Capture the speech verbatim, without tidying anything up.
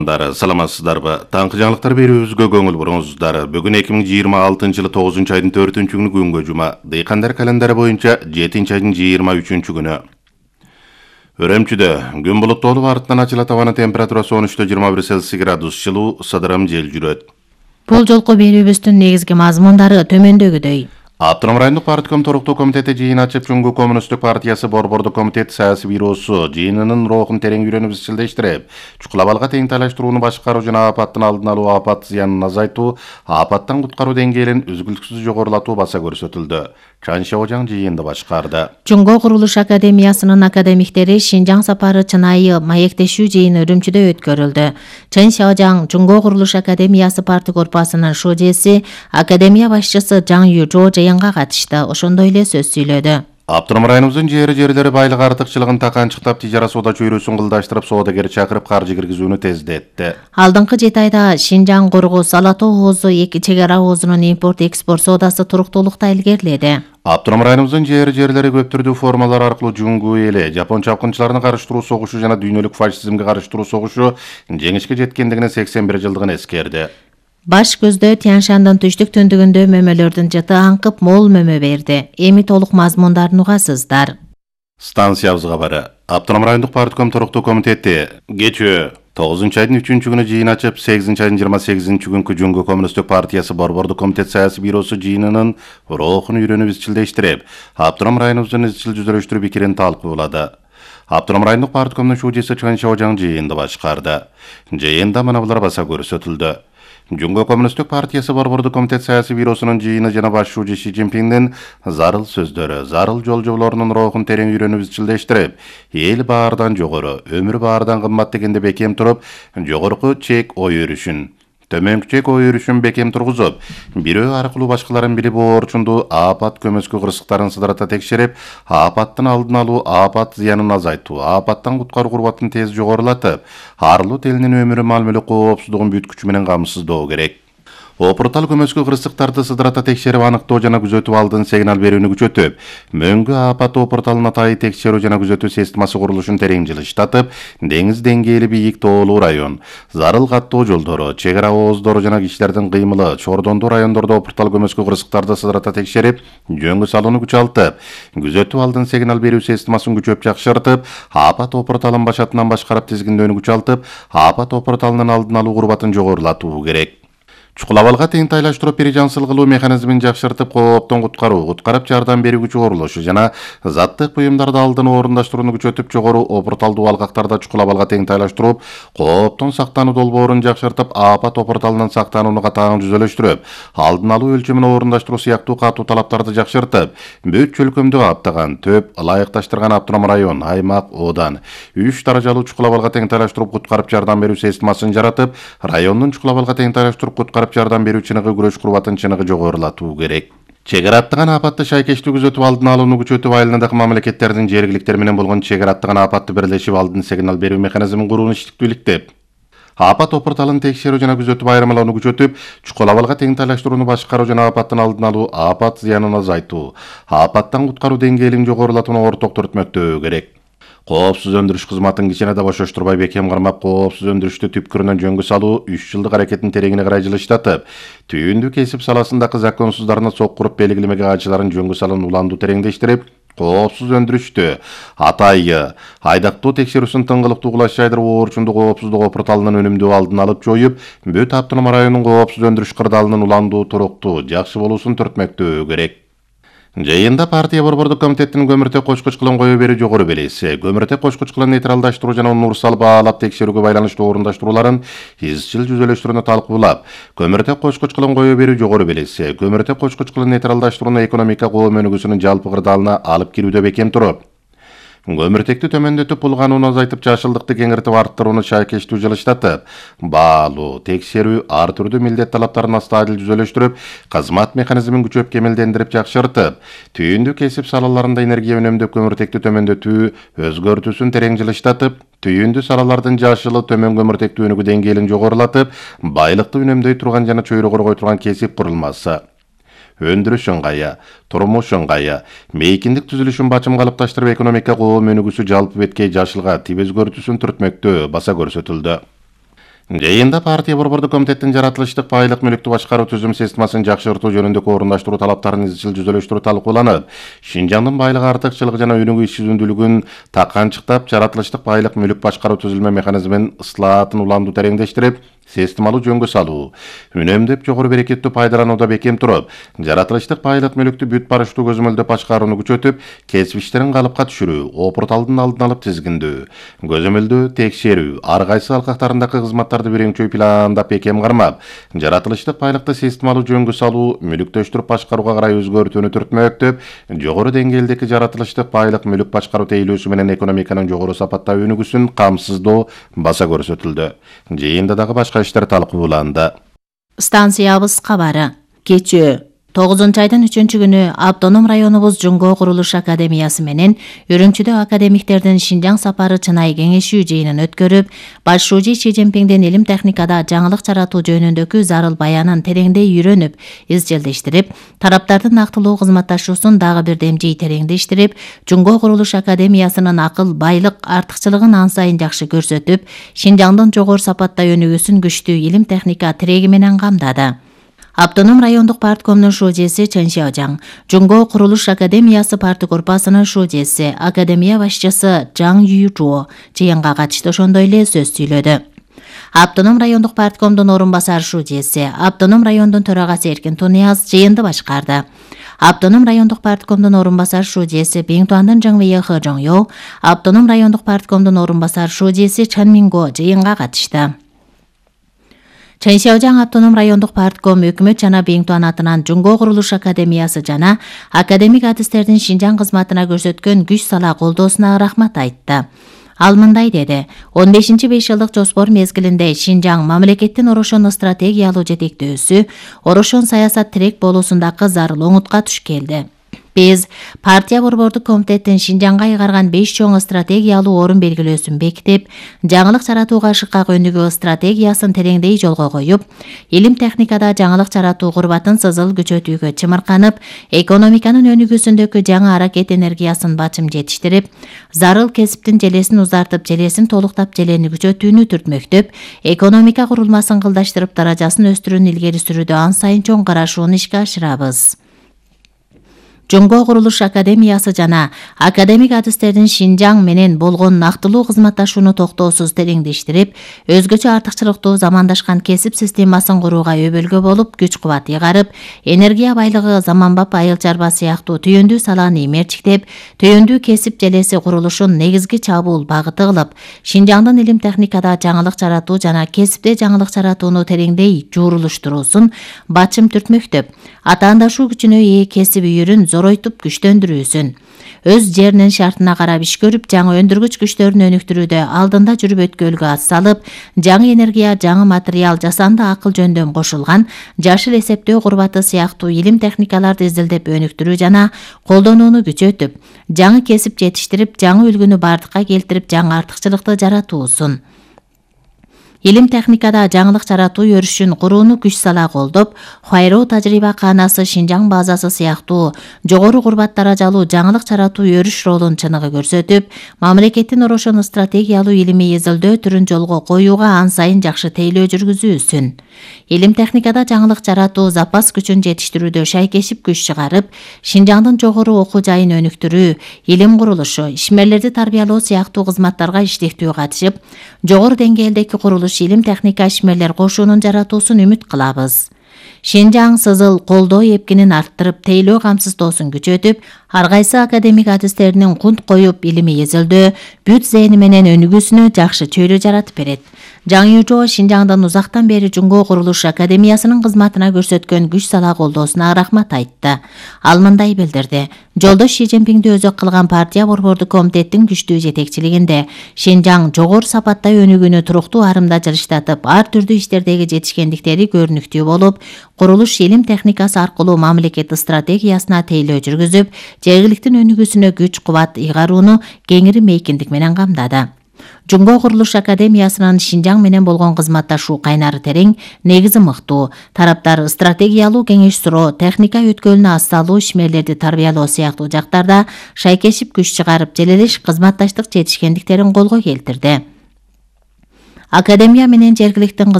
Дары, саламатсыздарбы? Таңкы жаңылыктар берүүбүзгө көңүл буруңуздар. Бүгүн эки миң жыйырма алтынчы жылы тогузунчу айдын төртүнчү күнү күнгө жума. Дыйкандар календары боюнча жетинчи айдын жыйырма үчүнчү күнү. Өрөмчүдө күн булуттуу артынан ачылат, абанын температурасы он үчтөн жыйырма бир Цельсий градус жылуу, сыдырым жел жүрөт. Бул жолку берүүбүздүн негизги мазмундары төмөндөгүдөй. Автоном райондук партком торуктуу комитети жыйын ачып, Жумгу коммунисттик партиясы Борбордук комитет саясий бюросу жыйынынын рухун терең үйрөнүп изчилдештирип, чукулабалга тең тайлаштырууну башкаруу жана апаттын алдын алуу, апат зыянын азайтуу, апаттан куткаруу деңгээлин үзгүлтүксүз жогорулатуу баса көрсөтүлдү. Чан Шаожаң жыйынды башкарды. Жумго курулуш академиясынын академиктери Шинжаң сапары чынайы маектешүү жыйыны Үрүмчүдө өткөрүлдү. Чан Шаожаң Жумго курулуш академиясы парты корпусунун шожеси, академия башчысы Жаң Южо жыйынга катышты. Ошондой эле сөз сүйлөдү. Автоном районубуздун жери жерлери байлык артыкчылыгын таканчыктап, тижара соода чөйрөсүн кылдаштырып, соодагер чакырып каржы киргизүүнү тездетти. Алдыңкы жети айда Шинжаң Коргоз Алатоо оозу эки чек ара оозунун импорт-экспорт соодасы туруктуулукта илгериледи. Автоном районубуздун жери жерлери көп түрдүү формалар аркылуу Жумгу эли, жапон чапкынчыларына карыштыруу согушу жана дүйнөлүк фашизмге карыштыруу согушу жеңишке жеткендигине сексен бир жылдыгын эскерди. Баш көздө Тянь-Шандын түштүк түндүгүндө мөмөлөрдүн жыты аңкып мол мөмө берди. Эми толук мазмундарын угасыздар. Станция кабары. Автоном райондук партком торуктуу комитети кечээ тогузунчу айдын үчүнчү күнү жыйын ачып, сегизинчи айдын жыйырма сегизинчи күнкү Жумгу коммунисттик партиясы Борбордук комитет саясий бюросу жыйынынын рухун үйрөнүп изчилдештирип, автоном районубуздун изчил жүзөлөштүрүү пикирин талкуулады. Автоном райондук парткомдун шожеси Чан Шаожаң жыйынды башкарды. Жыйында мына булар баса көрсөтүлдү. Жумго коммунисттик партиясы Борбордук комитет саясий бюросунун жыйыны жана баш шужи Ши Цзиньпиндин зарыл сөздөрү, зарыл жолжоболорунун рухун терең үйрөнүп изчилдештирип, эл баардан жогору, өмүр баардан кымбат дегенде бекем туруп, жогорку чек ой өрүшүн, төмөнкү чек ой өрүшүн бекем тургузуп, бирөө аркылуу башкаларын билип оорчунду апат көмөскө кырсыктарын сыдырата текшерип, апаттын алдын алуу, апат зыянын азайтуу, апаттан куткаруу курбатын тез жогорулатып, арлуу элинин өмүрү, мал мүлк коопсуздугун бүт күчү менен камсыздоо керек. Опуртал көмөскө кырсыктарды сыдырата текшерип, аныктоо жана күзөтүү алдын сигнал берүүнү күчөтүп, мөңгү апат опурталын атайы текшерүү жана күзөтүү системасы курулушун терең жылыштатып, деңиз деңгээли бийик тоолуу район, зарыл каттоо жолдору, чек ара ооздору жана кишилердин кыймылы, чордондуу райондордо опуртал көмөскө кырсыктарды сыдырата текшерип, жөнгө салууну күчалтып, күзөтүү алдын сигнал берүү системасын күчөп жакшыртып, апат опурталын башатынан башкарып тизгиндөөнү күчалтып, апат опурталынын алдын алуу курбатын жогорулатуу керек. Чукулабалга тең тайлаштыруу пережансыл кылуу механизмин жакшыртып, кооптон куткаруу, куткарып жардам берүүчү курулушу жана заттык буюмдарды алдын орундаштырууну күчөтүп, жогору опурталдуу алкактарда чукулабалга тең тайлаштырып, кооптон сактануу долбоорун жакшыртып, апат опурталынан сактанууну катаң жүзөлөштүрүп, алдын алуу өлчөмүн орундаштыруу сыяктуу катуу талаптарды жакшыртып, бүт чөлкөмдү каптаган, төп ылайыкташтырган автоном район, аймак, оодан, үч даражалуу чукулабалга тең тайлаштырып, куткарып жардам берүү системасын жаратып, райондун чукулабалга тең тайлаштырып, куткарып жардам берүү чыныгы күрөш курбатын чыныгы жогорулатуу керек. Чек ара аттаган апатты шайкештүү күзөтүп, алдын алууну күчөтүп, айылындагы мамлекеттердин жергиликтер менен болгон чек ара аттаган апатты бирлешип, алдын сигнал берүү механизмин курууну иштиктүүлүктеп, апат опурталын текшерүү жана күзөтүп айырмалоону күчөтүп, чукулабалга тең тайлаштырууну башкаруу жана апаттын алдын алуу, апат зыянын азайтуу, апаттан куткаруу деңгээлин жогорулатууну орток түртмөктөө керек. Коопсуз өндүрүш кызматын кичине да бошоштурбай бекем кармап, коопсуз өндүрүштү түпкүрүнөн жөнгө салуу, үч жылдык аракеттин тереңине карай жылыштатып, түйүндү кесип саласындагы законсуздарына соккуруп белгилемеге ачыларын жөнгө салууну уланду тереңдештирип, коопсуз өндүрүштү атайы айдактоо текшерүүсүн тыңгылыктуу кулаш жайдырып, оорчундуу коопсуздук опурталынын өнүмдүү алдын алып жоюп, бүт автоном районунун коопсуз өндүрүш кырдаалынын уландуу, туруктуу, жакшы болуусун түртмөктөө керек. Жыйында партия Борбордук комитеттин көмүртек кочкуч кылын кое берүү жогору белеси, көмүртек кочкуч кылын нейтралдаштыруу жана универсал баалап текшерүүгө байланыштуу орундаштырууларын изчил жүзөлөштүрүүнү талкуулап, көмүртек кочкуч кылын кое берүү жогору белеси, көмүртек кочкуч кылын нейтралдаштырууну экономика коом өнүгүүсүнүн жалпы кырдаалына алып кирүүдө бекем туруп, көмүртекти төмөндөтүп, булганууну азайтып, жашылдыкты кеңиртип арттырууну шайкештүү жылыштатып, баалуу, текшерүү, ар түрдүү милдет талаптарын астадил жүзөлөштүрүп, кызмат механизмин күчөп кемелдендирип жакшыртып, түйүндү кесип салаларында энергия үнөмдөп көмүртекти төмөндөтүү өзгөртүүсүн терең жылыштатып, түйүндү салалардын жашылы төмөн көмүртекти өнүгүү деңгээлин жогорулатып, байлыкты үнөмдөй турган жана чөйрө коргой турган кесип курулмасы, өндүрүш ыңгайы, турмуш ыңгайы, мейкиндик түзүлүшүн бачым калыпташтырып, экономика коом өнүгүүсү жалпы беткей жашылга тип өзгөртүүсүн түртмөктө баса көрсөтүлдү. Жыйында партия борбордук комитеттин жаратылыштык байлык мүлүктү башкаруу түзүм системасын жакшыртуу жөнүндөгү орундаштыруу талаптарын изчил жүзөлөштүрүү талкууланып, Шинжаңдын байлык артыкчылыгы жана өнүгүү ишчүзүндүүлүгүн таканчыктап, жаратылыштык байлык мүлүк башкаруу түзүлмө механизминин ыслаатын уламдуу тереңдештирип, системалуу жөнгө салуу, үнөмдөп жогору берекеттүү пайдаланууда бекем туруп, жаратылыштык байлык мүлүктү бүт барыштуу көзөмөлдөп башкарууну күчөтүп, кесип иштерин калыпка түшүрүү, опурталдын алдын алып тизгиндөө, көзөмөлдөө, текшерүү, ар кайсы алкактарындагы кызматтарды биринчи пландап бекем кармап, жаратылыштык байлыкты системалуу жөнгө салуу, мүлүктөштүрүп башкарууга карай өзгөртүүнү түртмөктөп, жогору деңгээлдеги жаратылыштык байлык мүлүк башкаруу тейлөөсү менен экономиканын жогору сапатта өнүгүүсүн камсыздоо баса көрсөтүлдү. Жыйында дагы башка иштер талкууланды. Станциябыз кабары. Кечээ тогузунчу айдын үчүнчү күнү автоном районубуз Жуңго курулуш академиясы менен Үрүмчүдө академиктердин Шинжаң сапары чынай кеңешүү жыйынын өткөрүп, башчы Ши Цзиньпиндин илим техникада жаңылык жаратуу жөнүндөгү зарыл баянын тереңдей үйрөнүп, изчилдештирип, тараптардын актылуу кызматташуусун дагы бир демжей тереңдештирип, Жуңго курулуш академиясынын акыл, байлык артыкчылыгын ан сайын жакшы көрсөтүп, Шинжаңдын жогору сапатта өнүгүүсүн күчтүү илим техника тиреги менен камдады. Автоном райондук парткомдун шужеси Чен Шаожаң, Жуңго курулуш академиясы парты корпусунун шужеси, академия башчысы Жаң Юйжуо жыйынга катышты ошондой эле сөз сүйлөдү. Автоном райондук парткомдун орун басар шужеси, автоном райондун төрагасы Эркин Тунияз жыйынды башкарды. Автоном райондук парткомдун орун басар шужеси Биңтуандын Жаңвейе Хы Жоңё, автоном райондук парткомдун орун басар шужеси Чан Минго жыйынга катышты. Чен Шаожаң автоном райондук партком өкмөт жана Биңтуан атынан Жуңго курулуш академиясы жана академик адистердин Шинжаң кызматына көрсөткөн күч сала колдоосуна рахмат айтты. Ал мындай деди: он бешинчи беш жылдык жоспор мезгилинде Шинжаң мамлекеттин орошон стратегиялуу жетектөөсү, орошон саясат тирек болуусундагы зарыл оңутка туш келди. Биз партия борбордук комитеттин Шинжаңга айгарган беш чоң стратегиялуу орун белгилөөсүн бекитип, жаңылык жаратууга шыкка өнүгүү стратегиясын тереңдей жолго коюп, илим техникада жаңылык жаратуу курбатын сызыл күчөтүүгө чымырканып, экономиканын өнүгүүсүндөгү жаңы аракет энергиясын бачым жетиштирип, зарыл кесиптин желесин узартып, желесин толуктап, желени күчөтүүнү түртмөктөп, экономика курулмасын кылдаштырып, даражасын өстүрүүнү илгери сүрүүдө ан сайын чоң карашууну ишке ашырабыз. Жуңго курулуш академиясы жана академик адистердин Шинжаң менен болгон нактылуу кызматташууну токтоосуз тереңдештирип, өзгөчө артыкчылыктуу замандашкан кесип системасын курууга өбөлгө болуп, күч кубат ыйгарып, энергия байлыгы, заманбап айыл чарба сыяктуу түйөндүү салааны имерчиктеп, түйөндүү кесип желеси курулушун негизги чабуул багыты кылып, Шинжаңдын илим техникада жаңылык жаратуу жана кесипте жаңылык жаратууну тереңдей жуурулуштуруусун бачым түртмөктөп, атаандашуу күчүнө ээ кесип үйүрүн зоройтуп күчтөндүрүүсүн, өз жеринин шартына карап иш көрүп, жаңы өндүргүч күчтөрүн өнүктүрүүдө алдында жүрүп өткөлгө ат салып, жаңы энергия, жаңы материал, жасанды акыл жөндөм кошулган жашыл эсептөө курбаты сыяктуу илим техникаларды изилдеп өнүктүрүү жана колдонууну күчөтүп, жаңы кесип жетиштирип, жаңы үлгүнү бардыкка келтирип, жаңы артыкчылыкты жаратуусун. Илим техникада жаңылык жаратуу өрүшүн курууну күч сала колдоп, Хуайроу тажрыйба каанасы, Шинжаң базасы сыяктуу жогору курбат даражалуу жаңылык жаратуу өрүш ролун чыныгы көрсөтүп, мамлекеттин орошон стратегиялуу илимий изилдөө түрүн жолго коюуга ан сайын жакшы тейлөө жүргүзүүсүн. Илим техникада жаңылык жаратуу запас күчүн жетиштирүүдө шайкешип күч чыгарып, Шинжаңдын жогору окуу жайын өнүктүрүү, илим курулушу, ишмерлерди тарбиялоо сыяктуу кызматтарга иштектүү катышып, жогору деңгээлдеги курулуш илим техника ишмерлер кошуунун жаратуусун үмүт кылабыз. Шинжаң сызыл колдоо эпкинин арттырып, тейлөө камсыздоосун күчөтүп, ар кайсы академик адистеринин кунт коюп, илимий изилдөө, бүт зээни менен өнүгүүсүнө жакшы чөйрө жаратып берет. Жаң Юйжуо Шинжаңдын узактан бери Жуңго курулуш академиясынын кызматына көрсөткөн күч сала колдоосуна рахмат айтты. Ал мындай билдирди: Жолдош Ши Цзиньпинди өзөк кылган партия борбордук комитеттин күчтүү жетекчилигинде Шинжаң жогору сапатта өнүгүүнү туруктуу арымда жылыштатып, ар түрдүү иштердеги жетишкендиктери көрүнүктүү болуп, курулуш илим техникасы аркылуу мамлекет стратегиясына тейлөө жүргүзүп, жергиликтин өнүгүүсүнө күч кубат ыйгарууну кеңири мейкиндик менен камдады. Жуңго курулуш академиясынын Шинжаң менен болгон кызматташуу кайнары терең, негизи мыктуу. Тараптар стратегиялуу кеңеш суроо, техника өткөлүнө ас салуу, ишмерлерди тарбиялоо сыяктуу жактарда шайкешип күч чыгарып, желелеш кызматташтык жетишкендиктерин колго келтирди. Академия менен жергиликтин